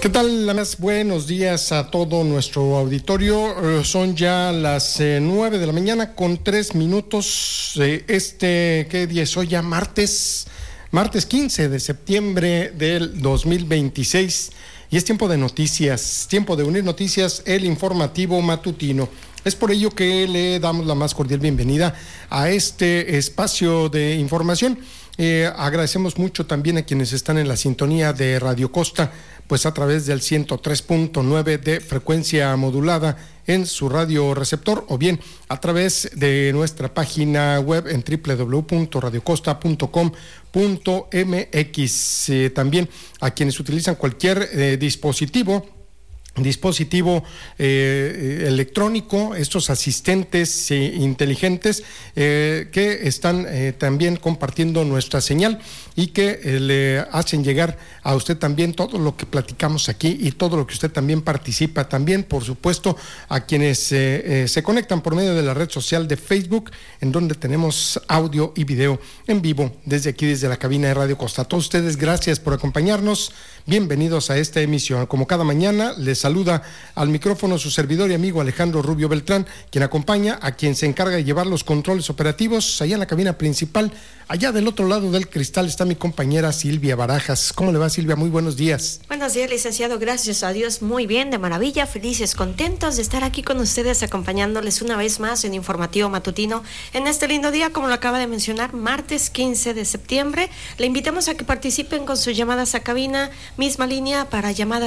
¿Qué tal? Buenos días a todo nuestro auditorio. Son ya las 9 de la mañana con 3 minutos. ¿Qué día es hoy? Ya martes 15 de septiembre del 2026. Y es tiempo de noticias, tiempo de unir noticias, el informativo matutino. Es por ello que le damos la más cordial bienvenida a este espacio de información. Agradecemos mucho también a quienes están en la sintonía de Radio Costa, pues a través del 103.9 de frecuencia modulada en su radio receptor, o bien a través de nuestra página web en www.radiocosta.com.mx. También a quienes utilizan cualquier dispositivo electrónico, estos asistentes inteligentes que están también compartiendo nuestra señal y que le hacen llegar a usted también todo lo que platicamos aquí y todo lo que usted también participa. También, por supuesto, a quienes se conectan por medio de la red social de Facebook, en donde tenemos audio y video en vivo desde aquí, desde la cabina de Radio Costa. A todos ustedes, gracias por acompañarnos. Bienvenidos a esta emisión. Como cada mañana, les saluda al micrófono su servidor y amigo Alejandro Rubio Beltrán, quien acompaña a quien se encarga de llevar los controles operativos allá en la cabina principal. Allá del otro lado del cristal está mi compañera Silvia Barajas. ¿Cómo le va, Silvia? Muy buenos días. Buenos días, licenciado. Gracias a Dios. Muy bien, de maravilla. Felices, contentos de estar aquí con ustedes, acompañándoles una vez más en Informativo Matutino en este lindo día, como lo acaba de mencionar, martes 15 de septiembre. Le invitamos a que participen con sus llamadas a cabina, misma línea para llamadas